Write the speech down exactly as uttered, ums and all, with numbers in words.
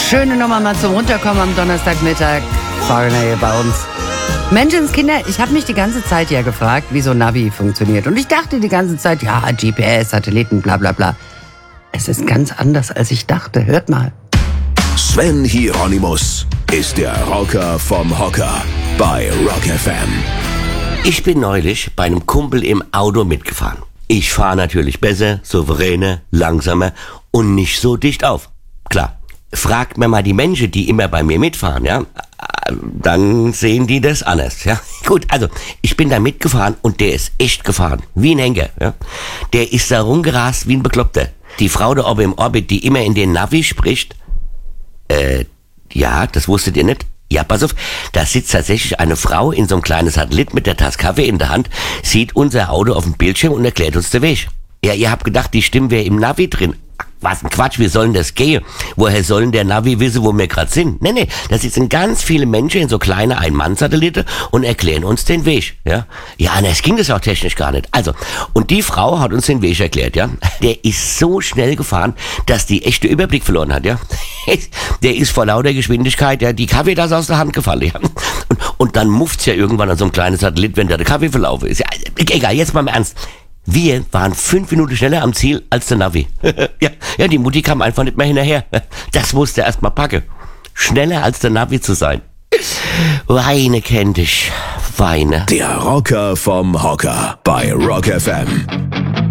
Schöne Nummer mal zum Runterkommen am Donnerstagmittag. Foreigner hier bei uns. Menschenskinder, ich habe mich die ganze Zeit ja gefragt, wie so ein Navi funktioniert. Und ich dachte die ganze Zeit, ja, G P S, Satelliten, bla bla bla. Es ist ganz anders, als ich dachte. Hört mal. Sven Hieronymus ist der Rocker vom Hocker bei Rock F M. Ich bin neulich bei einem Kumpel im Auto mitgefahren. Ich fahre natürlich besser, souveräner, langsamer und nicht so dicht auf. Klar. Fragt mir mal die Menschen, die immer bei mir mitfahren, ja, dann sehen die das anders, ja. Gut, also, ich bin da mitgefahren und der ist echt gefahren, wie ein Henker, ja. Der ist da rumgerast wie ein Bekloppter. Die Frau da oben im Orbit, die immer in den Navi spricht, äh, ja, das wusstet ihr nicht? Ja, pass auf, da sitzt tatsächlich eine Frau in so einem kleinen Satellit mit der Tasse Kaffee in der Hand, sieht unser Auto auf dem Bildschirm und erklärt uns den Weg. Ja, ihr habt gedacht, die Stimme wäre im Navi drin. Was ein Quatsch, wie soll denn das gehen? Woher soll denn der Navi wissen, wo wir gerade sind? Nee, nee, da sitzen ganz viele Menschen in so kleine Ein-Mann-Satelliten und erklären uns den Weg, ja. Ja, na, es ging das auch technisch gar nicht. Also, und die Frau hat uns den Weg erklärt, ja. Der ist so schnell gefahren, dass die echte Überblick verloren hat, ja. Der ist vor lauter Geschwindigkeit, ja, die Kaffeetasse aus der Hand gefallen, ja. Und, und dann mufft's ja irgendwann an so einem kleinen Satellit, wenn da der Kaffee verlaufen ist. Ja, egal, jetzt mal im Ernst. Wir waren fünf Minuten schneller am Ziel als der Navi. ja, ja, die Mutti kam einfach nicht mehr hinterher. Das musste er erst mal packen. Schneller als der Navi zu sein. Weine kennt dich. Weine. Der Rocker vom Hocker bei Rock F M.